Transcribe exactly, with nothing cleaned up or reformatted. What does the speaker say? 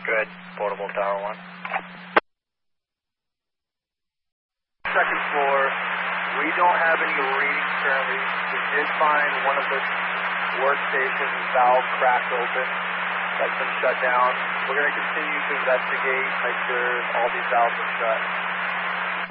Good. Portable Tower one. Second floor. We don't have any readings currently. We did find one of the workstations valve cracked open. That's been shut down. We're going to continue to investigate, make sure all these valves are shut.